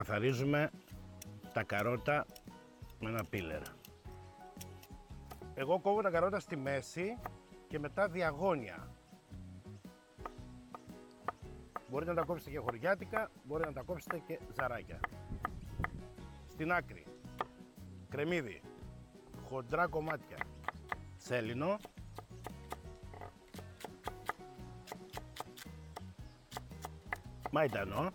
Καθαρίζουμε τα καρότα με ένα πίλερ. Εγώ κόβω τα καρότα στη μέση και μετά διαγώνια. Μπορείτε να τα κόψετε και χωριάτικα, μπορείτε να τα κόψετε και ζαράκια. Στην άκρη, κρεμμύδι, χοντρά κομμάτια, σέλινο, μαϊντανό,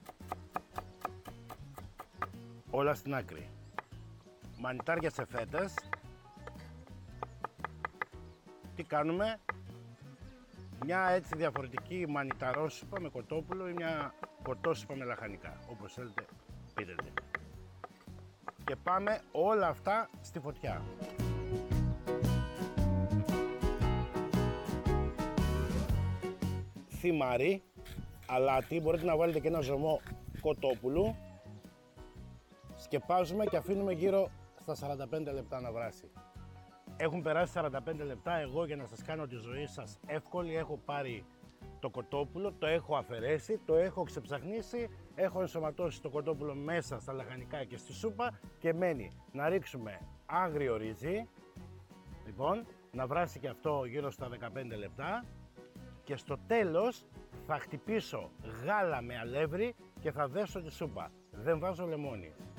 όλα στην άκρη. Μανιτάρια σε φέτες. Τι κάνουμε? Μια έτσι διαφορετική μανιταρόσουπα με κοτόπουλο ή μια κοτόσουπα με λαχανικά, όπως θέλετε πείτε. Και πάμε όλα αυτά στη φωτιά. Θυμάρι, αλάτι, μπορείτε να βάλετε και ένα ζωμό κοτόπουλου. Σκεπάζουμε και αφήνουμε γύρω στα 45 λεπτά να βράσει. Έχουν περάσει 45 λεπτά, εγώ για να σας κάνω τη ζωή σας εύκολη έχω πάρει το κοτόπουλο, το έχω αφαιρέσει, το έχω ξεψαχνίσει, έχω ενσωματώσει το κοτόπουλο μέσα στα λαχανικά και στη σούπα και μένει να ρίξουμε άγριο ρύζι, λοιπόν, να βράσει και αυτό γύρω στα 15 λεπτά και στο τέλος θα χτυπήσω γάλα με αλεύρι και θα δέσω τη σούπα. Δεν βάζω λεμόνι.